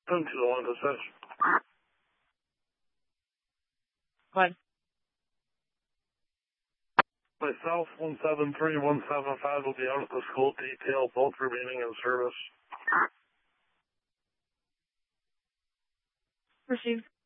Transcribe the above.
10 to the 1 dispatch. What? Myself, 173175 will be out at the school detail, both remaining in service. Received.